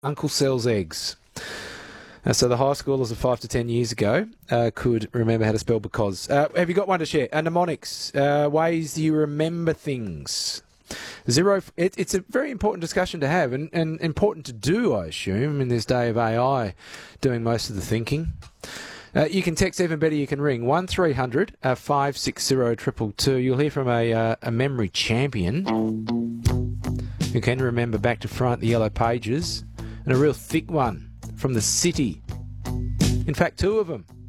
Uncle sells eggs. So the high schoolers of 5 to 10 years ago could remember how to spell because. Have you got one to share? Mnemonics, ways you remember things. It's a very important discussion to have and important to do, I assume, in this day of AI doing most of the thinking. You can text, even better, you can ring 1300 560 222. You'll hear from a memory champion who can remember back to front the yellow pages, and a real thick one from the city. In fact, two of them.